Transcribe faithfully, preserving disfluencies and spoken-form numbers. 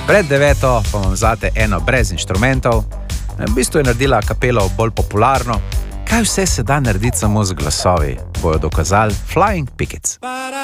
Pred deveto pa vam zate eno brez inštrumentov. V bistvu je naredila kapelo bolj popularno. Kaj vse se da narediti samo z glasovi, bojo dokazali Flying Pickets.